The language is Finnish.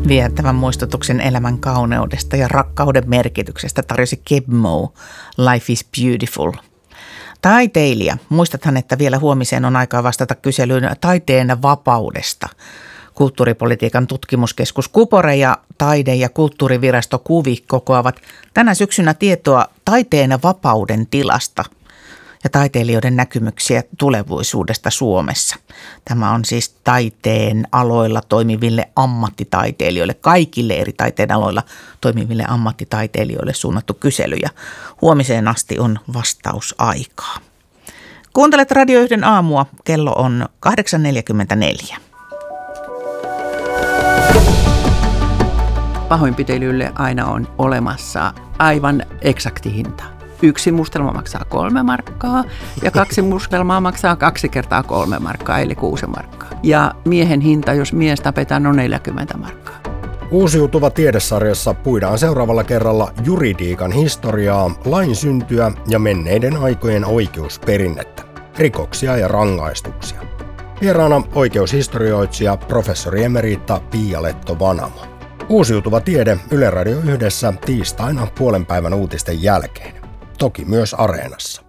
Viettävän muistutuksen elämän kauneudesta ja rakkauden merkityksestä tarjosi Keb Mo, Life is Beautiful. Taiteilija. Muistathan, että vielä huomiseen on aikaa vastata kyselyyn taiteen vapaudesta. Kulttuuripolitiikan tutkimuskeskus Kupore ja taide- ja kulttuurivirasto KuVi kokoavat tänä syksynä tietoa taiteen vapauden tilasta ja taiteilijoiden näkymyksiä tulevaisuudesta Suomessa. Tämä on siis taiteen aloilla toimiville ammattitaiteilijoille, kaikille eri taiteen aloilla toimiville ammattitaiteilijoille suunnattu kysely ja huomiseen asti on vastausaikaa. Kuuntelet Radio 1 aamua, kello on 8.44. Pahoinpitelylle aina on olemassa aivan eksakti hinta. 1 mustelma maksaa 3 markkaa ja 2 mustelmaa maksaa 2 kertaa 3 markkaa eli 6 markkaa. Ja miehen hinta, jos mies tapetaan, on 40 markkaa. Uusiutuva tiedesarjassa puidaan seuraavalla kerralla juridiikan historiaa, lain syntyä ja menneiden aikojen oikeusperinnettä, rikoksia ja rangaistuksia. Vieraana oikeushistorioitsija professori emerita Pia-Letto Vanamo. Uusiutuva tiede Yle Radio 1 tiistaina puolen päivän uutisten jälkeen. Toki myös Areenassa.